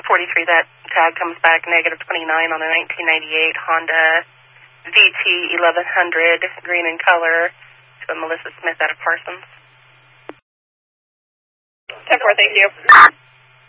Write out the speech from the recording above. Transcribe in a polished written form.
43, that tag comes back negative 29 on a 1998 Honda VT 1100, green in color, to Melissa Smith out of Parsons. 10-4, thank you.